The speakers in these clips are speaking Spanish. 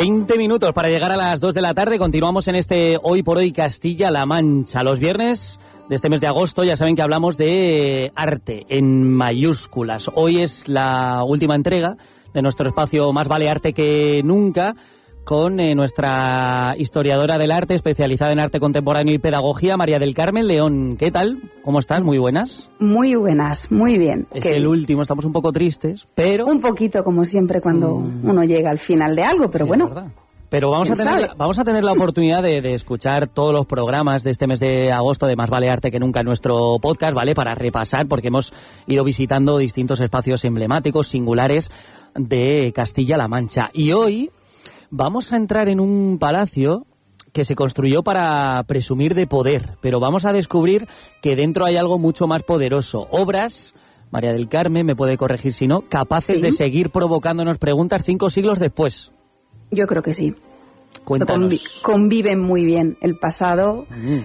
20 minutos para llegar a las 2 de la tarde. Continuamos en este Hoy por Hoy Castilla-La Mancha. Los viernes de este mes de agosto ya saben que hablamos de arte en mayúsculas. Hoy es la última entrega de nuestro espacio Más vale arte que nunca, con nuestra historiadora del arte, especializada en arte contemporáneo y pedagogía, María del Carmen León. ¿Qué tal? ¿Cómo estás? Muy buenas. Muy buenas, muy bien. Es el último, estamos un poco tristes, pero... Un poquito, como siempre, cuando uno llega al final de algo, pero sí, bueno... Pero vamos a tener la oportunidad de escuchar todos los programas de este mes de agosto de Más vale arte que nunca en nuestro podcast, ¿vale? Para repasar, porque hemos ido visitando distintos espacios emblemáticos, singulares de Castilla-La Mancha. Y hoy vamos a entrar en un palacio que se construyó para presumir de poder, pero vamos a descubrir que dentro hay algo mucho más poderoso. Obras, María del Carmen, me puede corregir si no, capaces de seguir provocándonos preguntas 5 siglos después. Yo creo que sí. Cuéntanos. Conviven muy bien el pasado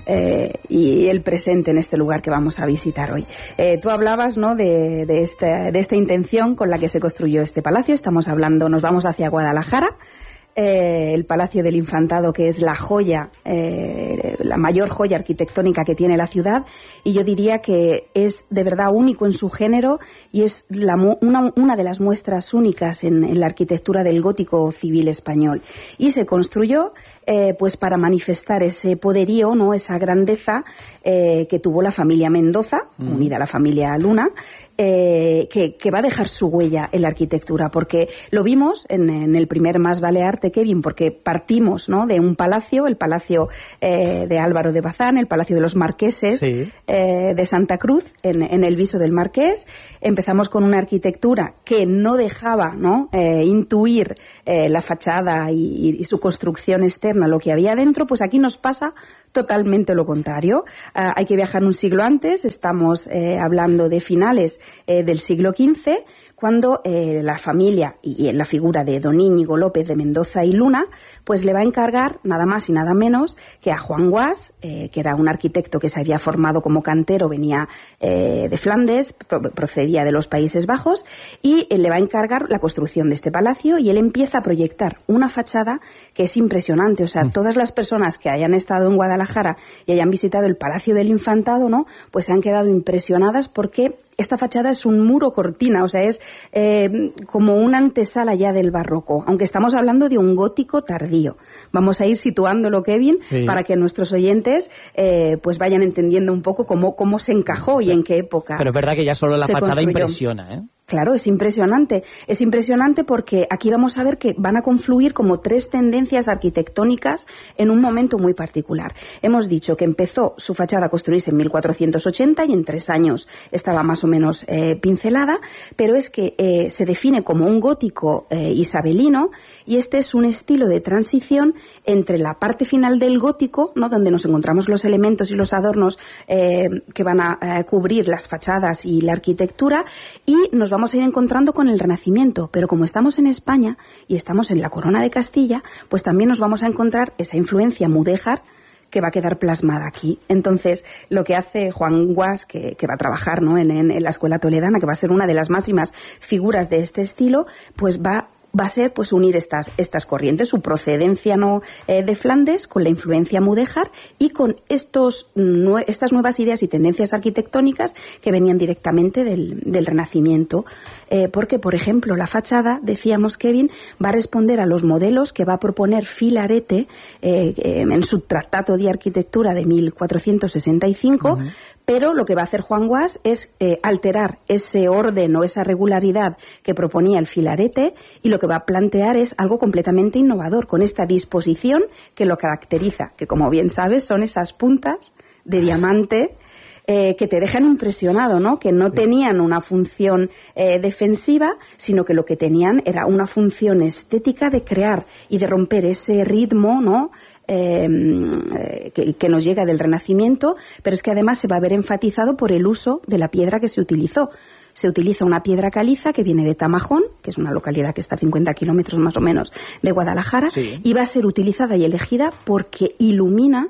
y el presente en este lugar que vamos a visitar hoy. Tú hablabas, ¿no?, de esta intención con la que se construyó este palacio. Nos vamos hacia Guadalajara. El Palacio del Infantado, que es la joya, la mayor joya arquitectónica que tiene la ciudad, y yo diría que es de verdad único en su género y es una de las muestras únicas en la arquitectura del gótico civil español. Y se construyó pues para manifestar ese poderío, ¿no?, esa grandeza que tuvo la familia Mendoza, unida a la familia Luna, que va a dejar su huella en la arquitectura, porque lo vimos en el primer Más vale arte, Kevin, porque partimos, ¿no?, de un palacio, el palacio de Álvaro de Bazán, el palacio de los marqueses, sí, de Santa Cruz, en el Viso del Marqués. Empezamos con una arquitectura que no dejaba, ¿no?, intuir la fachada y su construcción externa, lo que había dentro. Pues aquí nos pasa totalmente lo contrario. Hay que viajar un siglo antes, estamos hablando de finales del siglo XV, cuando la familia y en la figura de don Íñigo López de Mendoza y Luna, pues le va a encargar nada más y nada menos que a Juan Guas, que era un arquitecto que se había formado como cantero, venía de Flandes, procedía de los Países Bajos, y le va a encargar la construcción de este palacio, y él empieza a proyectar una fachada que es impresionante. O sea, todas las personas que hayan estado en Guadalajara y hayan visitado el Palacio del Infantado, ¿no?, pues se han quedado impresionadas, porque esta fachada es un muro cortina, o sea, es como una antesala ya del barroco, aunque estamos hablando de un gótico tardío. Vamos a ir situándolo, Kevin, sí, para que nuestros oyentes pues vayan entendiendo un poco cómo se encajó y en qué época. Pero es verdad que ya solo la fachada construyó. Impresiona, ¿eh? Claro, es impresionante. Es impresionante porque aquí vamos a ver que van a confluir como 3 tendencias arquitectónicas en un momento muy particular. Hemos dicho que empezó su fachada a construirse en 1480 y en 3 años estaba más o menos pincelada, pero es que se define como un gótico isabelino, y este es un estilo de transición entre la parte final del gótico, ¿no?, donde nos encontramos los elementos y los adornos que van a cubrir las fachadas y la arquitectura, y nos vamos a ir encontrando con el Renacimiento. Pero como estamos en España y estamos en la Corona de Castilla, pues también nos vamos a encontrar esa influencia mudéjar que va a quedar plasmada aquí. Entonces, lo que hace Juan Guas, que va a trabajar, ¿no?, en la Escuela Toledana, que va a ser una de las máximas figuras de este estilo, pues va a ser pues unir estas corrientes, su procedencia, ¿no?, de Flandes, con la influencia mudéjar y con estas nuevas ideas y tendencias arquitectónicas que venían directamente del Renacimiento. Porque, por ejemplo, la fachada, decíamos, Kevin, va a responder a los modelos que va a proponer Filarete en su Tratado de Arquitectura de 1465, pero lo que va a hacer Juan Guas es alterar ese orden o esa regularidad que proponía el Filarete, y lo que va a plantear es algo completamente innovador, con esta disposición que lo caracteriza, que, como bien sabes, son esas puntas de diamante que te dejan impresionado, ¿no?, que no tenían una función defensiva, sino que lo que tenían era una función estética de crear y de romper ese ritmo, ¿no?, que nos llega del Renacimiento, pero es que además se va a ver enfatizado por el uso de la piedra que se utilizó. Se utiliza una piedra caliza que viene de Tamajón, que es una localidad que está a 50 kilómetros más o menos de Guadalajara, sí, y va a ser utilizada y elegida porque ilumina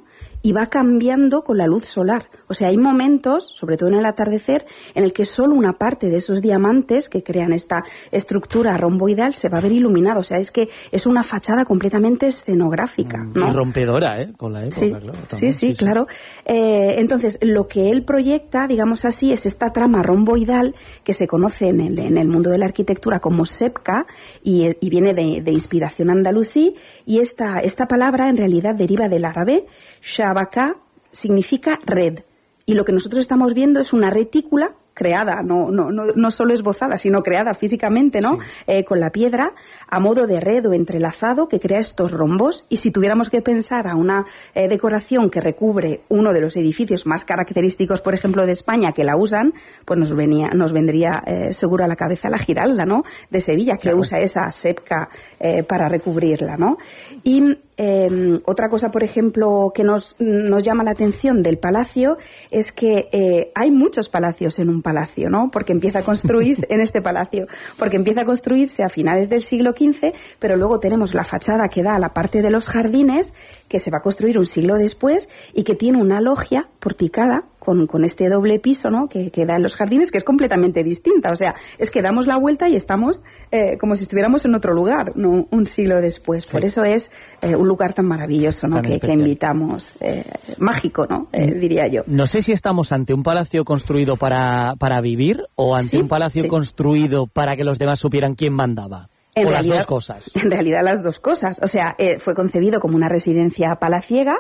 y va cambiando con la luz solar. O sea, hay momentos, sobre todo en el atardecer, en el que solo una parte de esos diamantes que crean esta estructura romboidal se va a ver iluminada. O sea, es que es una fachada completamente escenográfica, ¿no? Y rompedora, con la época, sí, claro. También, sí, claro. Entonces, lo que él proyecta, digamos así, es esta trama romboidal que se conoce en el mundo de la arquitectura como sepka y viene de inspiración andalusí, y esta palabra en realidad deriva del árabe. Shabaka significa red, y lo que nosotros estamos viendo es una retícula creada, no solo esbozada, sino creada físicamente, ¿no? Sí. Con la piedra, a modo de red o entrelazado, que crea estos rombos. Y si tuviéramos que pensar a una decoración que recubre uno de los edificios más característicos, por ejemplo, de España, que la usan, pues nos vendría seguro a la cabeza la Giralda, ¿no? De Sevilla, que usa esa sepka para recubrirla, ¿no? Y otra cosa, por ejemplo, que nos llama la atención del palacio es que hay muchos palacios en un palacio, ¿no? Porque empieza a construirse en este palacio, porque empieza a construirse a finales del siglo XV, pero luego tenemos la fachada que da a la parte de los jardines, que se va a construir un siglo después y que tiene una logia porticada con este doble piso, ¿no? que da en los jardines, que es completamente distinta. O sea, es que damos la vuelta y estamos como si estuviéramos en otro lugar, ¿no? Un siglo después. Sí. Por eso es un lugar tan maravilloso, ¿no? Que invitamos, mágico, ¿no? Diría yo. No sé si estamos ante un palacio construido para vivir o ante un palacio construido para que los demás supieran quién mandaba. O las dos cosas. En realidad las dos cosas. O sea, fue concebido como una residencia palaciega,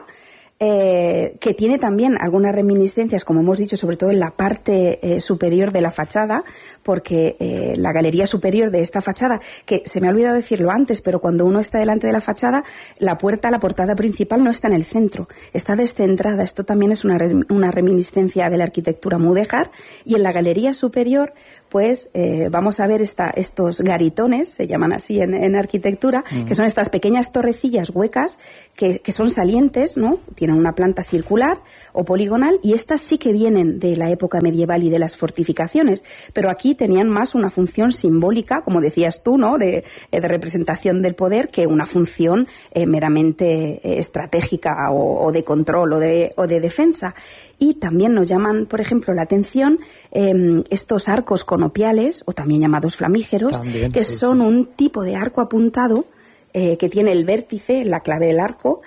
que tiene también algunas reminiscencias, como hemos dicho, sobre todo en la parte superior de la fachada, porque la galería superior de esta fachada, que se me ha olvidado decirlo antes, pero cuando uno está delante de la fachada, la portada principal no está en el centro, está descentrada. Esto también es una reminiscencia de la arquitectura mudéjar. Y en la galería superior, pues vamos a ver estos garitones, se llaman así en arquitectura, que son estas pequeñas torrecillas huecas que son salientes, ¿no? Tienen una planta circular o poligonal, y estas sí que vienen de la época medieval y de las fortificaciones, pero aquí tenían más una función simbólica, como decías tú, ¿no? De representación del poder, que una función meramente estratégica o de control o de defensa. Y también nos llaman, por ejemplo, la atención estos arcos conopiales, o también llamados flamígeros, que son un tipo de arco apuntado que tiene el vértice, la clave del arco,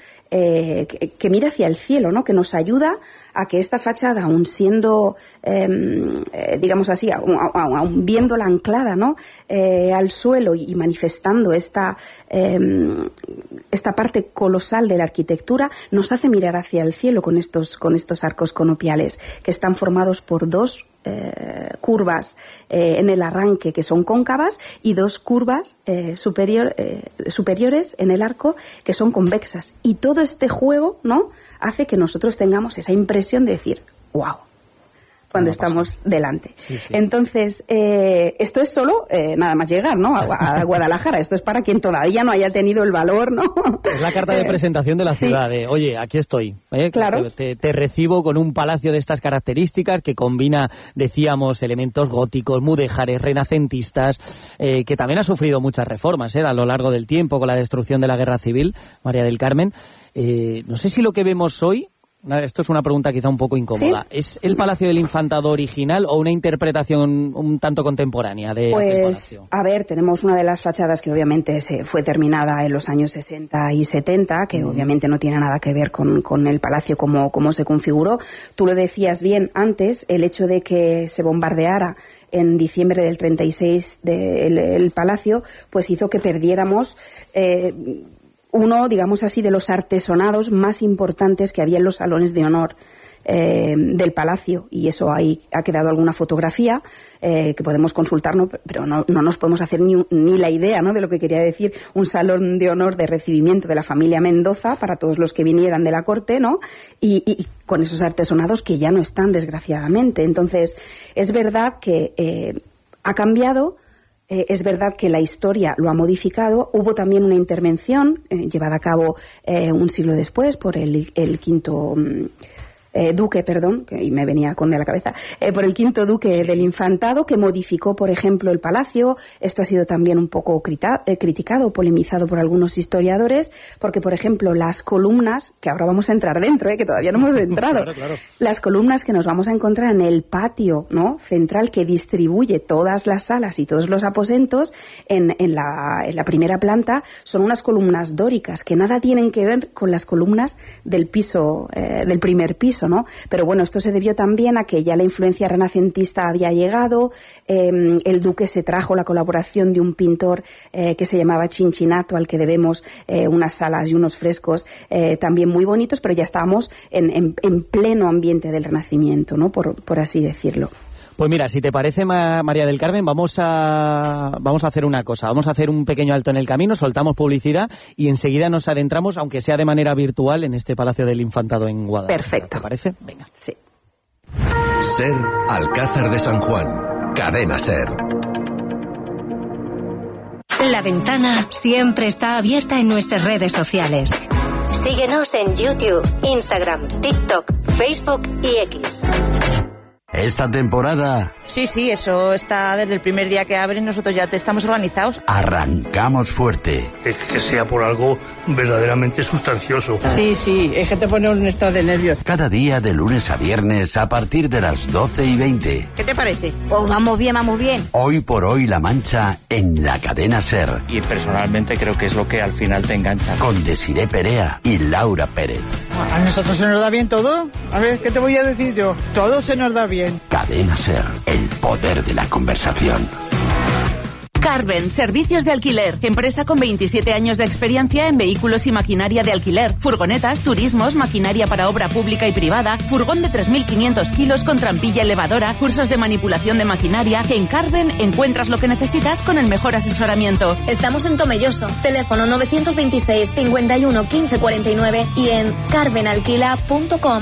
que mira hacia el cielo, ¿no? Que nos ayuda a que esta fachada, aun siendo, digamos así, aun viéndola anclada, ¿no? Al suelo y manifestando esta parte colosal de la arquitectura, nos hace mirar hacia el cielo con estos arcos conopiales, que están formados por dos curvas en el arranque, que son cóncavas, y dos curvas superiores en el arco, que son convexas. Y todo este juego, ¿no?, hace que nosotros tengamos esa impresión de decir, wow, cuando estamos delante. Sí, sí. Entonces, esto es solo nada más llegar, ¿no?, a Guadalajara. Esto es para quien todavía no haya tenido el valor, ¿no? Es la carta de presentación de la ciudad, de, oye, aquí estoy. Claro. Te recibo con un palacio de estas características que combina, decíamos, elementos góticos, mudéjares, renacentistas, que también ha sufrido muchas reformas a lo largo del tiempo con la destrucción de la Guerra Civil, María del Carmen. No sé si lo que vemos hoy, esto es una pregunta quizá un poco incómoda, ¿sí?, ¿es el Palacio del Infantado original o una interpretación un tanto contemporánea de aquel palacio? A ver, tenemos una de las fachadas que obviamente fue terminada en los años 60 y 70, que obviamente no tiene nada que ver con el palacio como se configuró. Tú lo decías bien antes, el hecho de que se bombardeara en diciembre del 36 el palacio, pues hizo que perdiéramos uno, digamos así, de los artesonados más importantes que había en los salones de honor del palacio, y eso ahí ha quedado alguna fotografía que podemos consultar, ¿no? Pero no nos podemos hacer ni la idea, ¿no?, de lo que quería decir un salón de honor de recibimiento de la familia Mendoza para todos los que vinieran de la corte, ¿no? Y con esos artesonados que ya no están, desgraciadamente. Entonces, es verdad que ha cambiado. Es verdad que la historia lo ha modificado. Hubo también una intervención llevada a cabo un siglo después por el quinto duque, y me venía conde a la cabeza, por el quinto duque del Infantado, que modificó, por ejemplo, el palacio. Esto ha sido también un poco criticado, polemizado por algunos historiadores, porque, por ejemplo, las columnas, que ahora vamos a entrar dentro, que todavía no hemos entrado, claro. Las columnas que nos vamos a encontrar en el patio, ¿no?, central, que distribuye todas las salas y todos los aposentos, en la primera planta, son unas columnas dóricas que nada tienen que ver con las columnas del piso, del primer piso, ¿no? Pero bueno, esto se debió también a que ya la influencia renacentista había llegado. El duque se trajo la colaboración de un pintor que se llamaba Cincinnato, al que debemos unas salas y unos frescos también muy bonitos, pero ya estábamos en pleno ambiente del Renacimiento, ¿no?, por así decirlo. Pues mira, si te parece, María del Carmen, vamos a hacer una cosa. Vamos a hacer un pequeño alto en el camino, soltamos publicidad y enseguida nos adentramos, aunque sea de manera virtual, en este Palacio del Infantado en Guadalajara. Perfecto. ¿Te parece? Venga. Sí. SER, Alcázar de San Juan. Cadena SER. La ventana siempre está abierta en nuestras redes sociales. Síguenos en YouTube, Instagram, TikTok, Facebook y X. Esta temporada... Sí, eso está desde el primer día que abren, nosotros ya estamos organizados. Arrancamos fuerte. Es que sea por algo verdaderamente sustancioso. Sí, es que te pone un estado de nervios. Cada día de lunes a viernes a partir de las 12:20. ¿Qué te parece? Oh, vamos bien. Hoy por hoy La Mancha en la cadena SER. Y personalmente creo que es lo que al final te engancha. Con Desiré Perea y Laura Pérez. ¿A nosotros se nos da bien todo? A ver, ¿qué te voy a decir yo? Todo se nos da bien. Cadena SER, el poder de la conversación. Carven, servicios de alquiler. Empresa con 27 años de experiencia en vehículos y maquinaria de alquiler. Furgonetas, turismos, maquinaria para obra pública y privada. Furgón de 3.500 kilos con trampilla elevadora. Cursos de manipulación de maquinaria. En Carven encuentras lo que necesitas con el mejor asesoramiento. Estamos en Tomelloso. Teléfono 926 51 15 49 y en carvenalquila.com.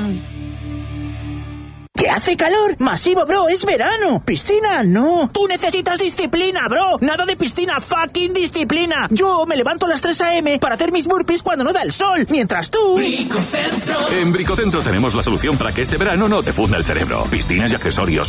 ¿Qué hace calor? Masivo, bro, es verano. Piscina, no. Tú necesitas disciplina, bro. Nada de piscina, fucking disciplina. Yo me levanto a las 3 a.m. para hacer mis burpees cuando no da el sol, mientras tú... Bricocentro. En Bricocentro tenemos la solución para que este verano no te funda el cerebro. Piscinas y accesorios,